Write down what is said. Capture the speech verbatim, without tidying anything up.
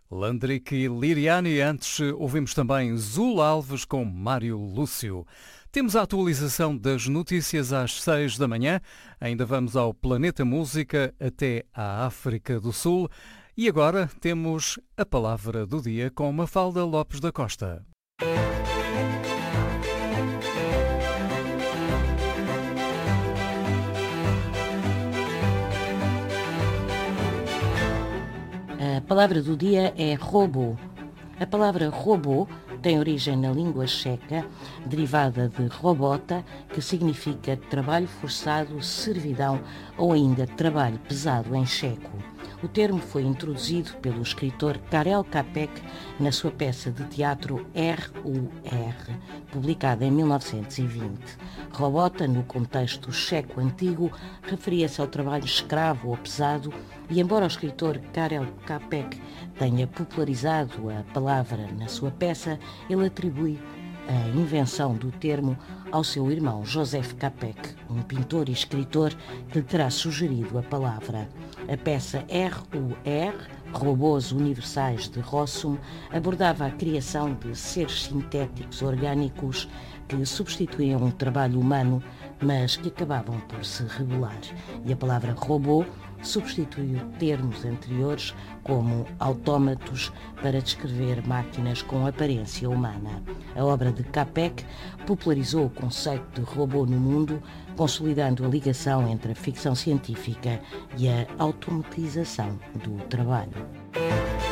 Landrick e Liriani. Antes ouvimos também Zul Alves com Mário Lúcio. Temos a atualização das notícias às seis da manhã. Ainda vamos ao Planeta Música até à África do Sul. E agora temos a palavra do dia com Mafalda Lopes da Costa. A palavra do dia é robô. A palavra robô tem origem na língua checa, derivada de robota, que significa trabalho forçado, servidão ou ainda trabalho pesado em checo. O termo foi introduzido pelo escritor Karel Čapek na sua peça de teatro R U R, publicada em mil novecentos e vinte. Robota, no contexto checo antigo, referia-se ao trabalho escravo ou pesado e, embora o escritor Karel Čapek tenha popularizado a palavra na sua peça, ele atribui a invenção do termo ao seu irmão Joseph Čapek, um pintor e escritor que lhe terá sugerido a palavra. A peça R U R, Robôs Universais de Rossum, abordava a criação de seres sintéticos orgânicos que substituíam o trabalho humano, mas que acabavam por se rebelar. E a palavra robô substituiu termos anteriores como autómatos para descrever máquinas com aparência humana. A obra de Čapek popularizou o conceito de robô no mundo, consolidando a ligação entre a ficção científica e a automatização do trabalho.